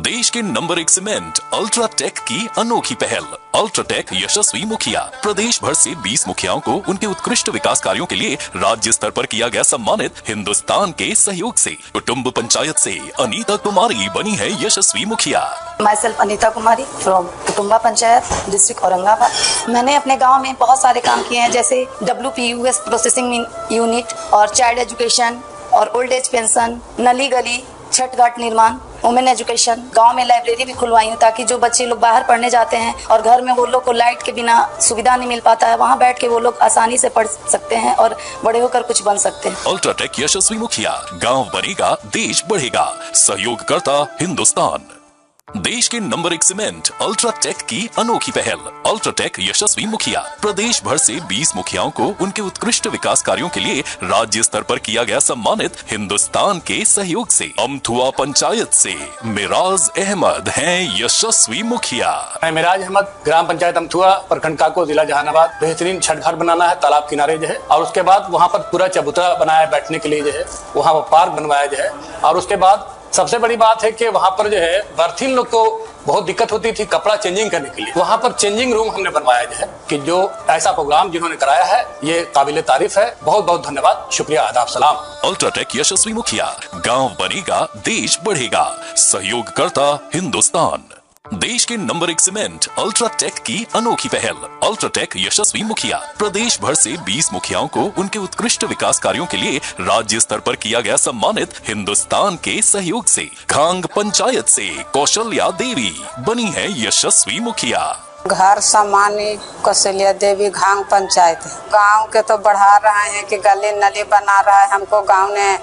देश के number 1 cement UltraTech की अनोखी पहल। अल्ट्राटेक यशस्वी मुखिया। प्रदेश भर से 20 मुखियाओं को उनके उत्कृष्ट विकास कार्यों के लिए राज्य स्तर पर किया गया सम्मानित। हिंदुस्तान के सहयोग से कुटुंब पंचायत से अनीता कुमारी बनी है यशस्वी मुखिया। My self Anita Kumari from Kutumba panchayat district Aurangabad. मैंने अपने गांव में बहुत सारे काम किए हैं, जैसे WPUS प्रोसेसिंग यूनिट और चाइल्ड एजुकेशन और ओल्ड एज पेंशन, नली गली, छठ घाट निर्माण, वुमेन एजुकेशन। गांव में लाइब्रेरी भी खुलवाई हूँ ताकि जो बच्चे लोग बाहर पढ़ने जाते हैं और घर में वो लोग को लाइट के बिना सुविधा नहीं मिल पाता है, वहाँ बैठ के वो लोग आसानी से पढ़ सकते हैं और बड़े होकर कुछ बन सकते हैं। अल्ट्राटेक यशस्वी मुखिया। गांव बनेगा, देश बढ़ेगा। सहयोगकर्ता हिंदुस्तान। देश के नंबर 1 सीमेंट अल्ट्राटेक की अनोखी पहल। अल्ट्राटेक यशस्वी मुखिया। प्रदेश भर से 20 मुखियाओं को उनके उत्कृष्ट विकास कार्यों के लिए राज्य स्तर पर किया गया सम्मानित। हिंदुस्तान के सहयोग से अमथुआ पंचायत से मिराज अहमद हैं यशस्वी मुखिया। मैं मिराज अहमद, ग्राम पंचायत अमथुआ, प्रखंड काको, जिला जहानाबाद। बेहतरीन छठ घाट बनाना है तालाब किनारे जो है, और उसके बाद वहाँ पर पूरा चबूतरा बनाया बैठने के लिए जो है, वहाँ पार्क बनवाया जो है। और उसके बाद सबसे बड़ी बात है कि वहाँ पर जो है बर्थिन लोग को बहुत दिक्कत होती थी कपड़ा चेंजिंग करने के लिए। वहाँ पर चेंजिंग रूम हमने बनवाया जो है, कि जो ऐसा प्रोग्राम जिन्होंने कराया है ये काबिले तारीफ है। बहुत बहुत धन्यवाद, शुक्रिया, आदाब, सलाम। अल्ट्राटेक यशस्वी मुखिया। गांव बनेगा, देश बढ़ेगा। सहयोगकर्ता हिंदुस्तान। देश के नंबर 1 सीमेंट अल्ट्राटेक की अनोखी पहल। अल्ट्राटेक यशस्वी मुखिया। प्रदेश भर से 20 मुखियाओं को उनके उत्कृष्ट विकास कार्यों के लिए राज्य स्तर पर किया गया सम्मानित। हिंदुस्तान के सहयोग से खांग पंचायत से कौशल्या देवी बनी है यशस्वी मुखिया। घर सामान्य कौशल्या देवी, घांग पंचायत। गांव के तो बढ़ा रहे हैं कि गली नली बना रहा है, हमको गांव ने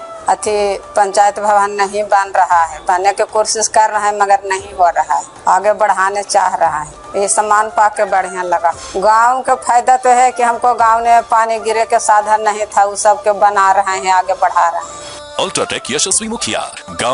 पंचायत भवन नहीं बन रहा है, बनने की कोशिश कर रहे हैं मगर नहीं हो रहा है, आगे बढ़ाने चाह रहा है। ये सामान पा के बढ़िया लगा। गांव का फायदा तो है कि हमको गांव में पानी गिरे के साधन नहीं था, वो सब के बना रहे हैं, आगे बढ़ा रहे हैं। अल्ट्राटेक यशस्वी मुखिया। गांव